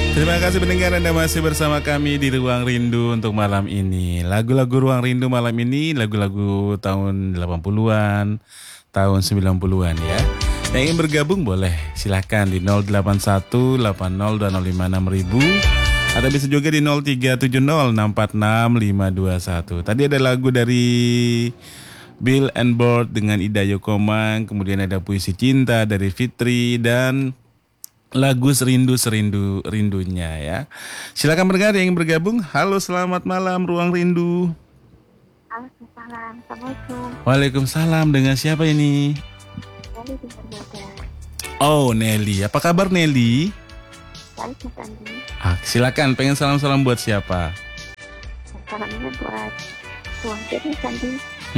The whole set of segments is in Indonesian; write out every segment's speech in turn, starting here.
Terima kasih pendengar, Anda masih bersama kami di Ruang Rindu untuk malam ini. Lagu-lagu Ruang Rindu malam ini lagu-lagu tahun 80-an, tahun 90-an ya. Yang ingin bergabung boleh silakan di 081 80 205 6000 atau bisa juga di 0370 646 521. Tadi ada lagu dari Bill and Board dengan Ida Yokomang, kemudian ada Puisi Cinta dari Fitri dan lagu Serindu-Rindunya ya. Silakan pendengar yang ingin bergabung. Halo, selamat malam Ruang Rindu. Waalaikumsalam. Assalamualaikum. Waalaikumsalam, dengan siapa ini? Nelly di Bermuda. Oh, Nelly. Apa kabar Nelly? Baik, Mas Andi. Silakan, pengen salam-salam buat siapa? Salamnya buat Tuan Jadi, Mas Andi.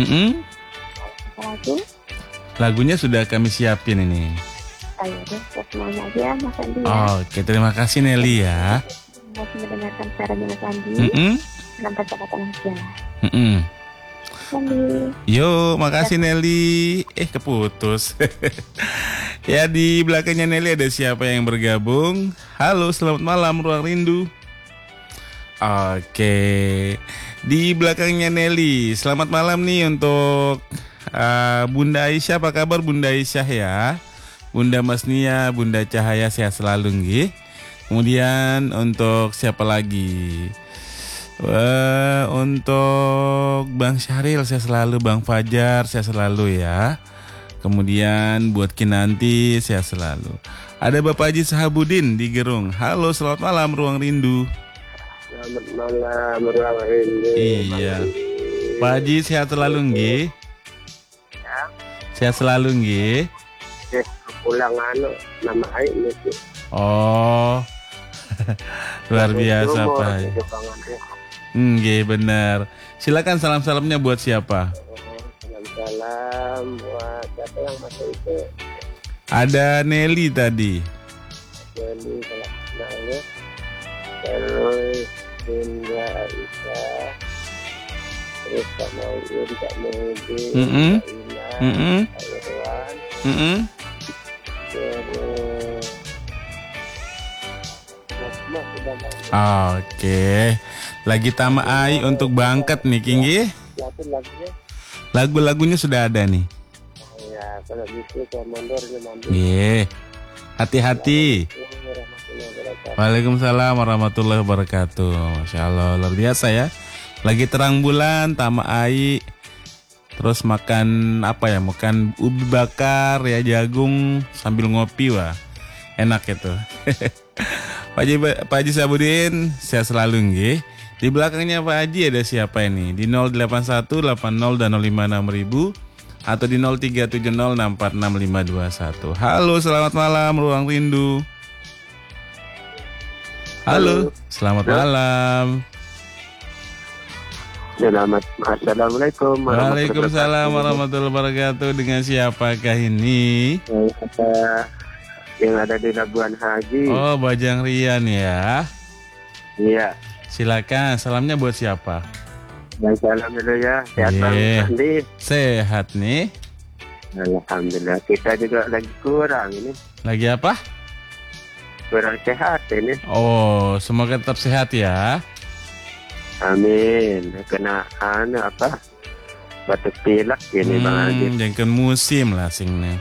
Lagu. Lagunya sudah kami siapin ini. Ayo deh, semuanya aja Mas Andi ya. Oke, terima kasih Nelly ya. Masih mendengarkan suaranya Mas Andi. Dalam percakapan aja. Andi. Yo, makasih Nelly. Keputus. Ya, di belakangnya Nelly ada siapa yang bergabung? Halo, selamat malam Ruang Rindu. Oke, di belakangnya Nelly. Selamat malam nih untuk Bunda Aisyah. Apa kabar Bunda Aisyah ya? Bunda Masnia, Bunda Cahaya sehat selalu nggih. Kemudian untuk siapa lagi? Untuk Bang Syahril sehat selalu, Bang Fajar sehat selalu ya. Kemudian buat Kinanti sehat selalu. Ada Bapak Haji Sahabudin di Gerung. Halo, selamat malam Ruang Rindu. Selamat malam Ruang Rindu. Iya. Pak Haji sehat selalu nggih. Ya. Sehat selalu nggih. Pulang nama Aik nih. Oh. Luar biasa Pak. Nggih, benar. Silakan salam-salamnya buat siapa? Salam buat siapa yang masuk itu? Ada Nelly tadi. Nelly kalau kenalnya. Terus Bunda Aisyah. Terus Kak Maudin, Kak Muhyiddin, Kak Ina, Kak Irwan. Terus Mas sudah main. Oke. Lagi Tama Ai untuk bangket nih Kinggi. Lagunya. Lagu-lagunya sudah ada nih. Ya, kalau gitu saya mandornya mandi. Nggih. Hati-hati. Waalaikumsalam warahmatullahi wabarakatuh. Masya Allah, luar biasa ya. Lagi terang bulan, Tama Ai. Terus makan apa ya? Makan ubi bakar ya, jagung sambil ngopi, wah. Enak itu. Pak Haji Sabudin, sehat selalu nggih. Di belakangnya Pak Haji ada siapa ini? Di 081 80 dan 056 000 atau di 0370 646 521. Halo, selamat malam Ruang Rindu. Halo, selamat malam. Assalamualaikum. Waalaikumsalam warahmatullahi wabarakatuh. Dengan siapakah ini? Yang ada di Labuan Haji. Oh, Bajang Rian ya. Iya. Silakan, salamnya buat siapa? Salam dulu ya. Sehat Bang Andi. Sehat nih. Alhamdulillah. Kita juga lagi kurang ini. Lagi apa? Kurang sehat ini. Oh, semoga tetap sehat ya. Amin. Kena batuk pilek ini Bang Andi. Jangan musim lah sing nih.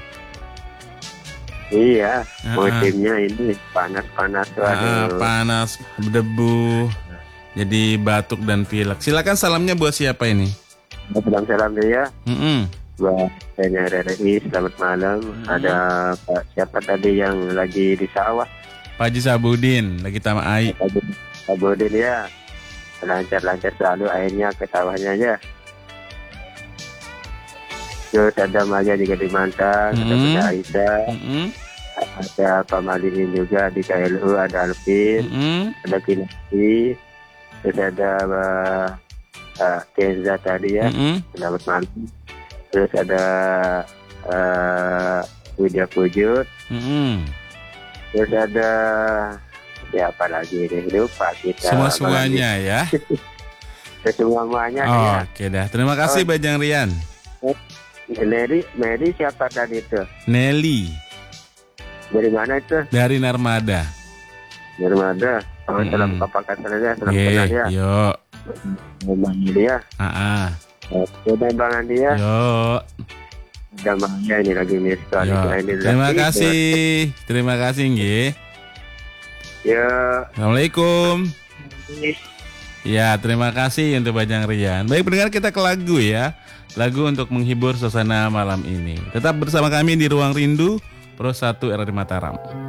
Iya, musimnya ini panas-panas. Panas, berdebu. Jadi batuk dan pilek. Silakan salamnya buat siapa ini? Salam dia. Buat saya RRI, selamat malam. Ada Pak siapa tadi yang lagi di sawah? Pak Haji Sabudin, lagi Tama Ai. Pak Sabudin ya. Lancar-lancar selalu airnya ke sawahnya aja. Terus ada Maya di Kalimantan, ada Bunda Aisyah, ada Pak Malinin juga di KLU, ada Alvin, ada Kinasi, terus ada Kenza tadi ya, selamat malam. Terus ada Widya Pujut, terus ada siapa lagi deh, lupa kita. Semuanya ya. Semuanya ya. Oke dah, terima kasih Bajang Rian. Mary siapa tadi itu? Nelly. Dari mana itu? Dari Narmada. Nirmada. Oh, salam papakan saja, salam kenal ya. Yo. Bang dia. Sudah Bang Andi ya. Yo. Damanya ini lagi miska. Terima kasih nggih. Ya. Assalamualaikum. Ya, terima kasih untuk Bajang Rian. Baik pendengar, kita ke lagu ya. Lagu untuk menghibur suasana malam ini. Tetap bersama kami di Ruang Rindu Pro 1 RRI Mataram.